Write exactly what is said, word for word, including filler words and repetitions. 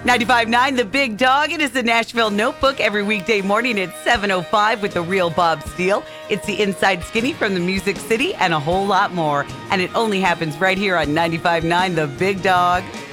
ninety-five point nine The Big Dog. It is the Nashville Notebook every weekday morning at seven oh five with the real Bob Steele. It's the Inside Skinny from the Music City and a whole lot more. And it only happens right here on ninety-five point nine The Big Dog.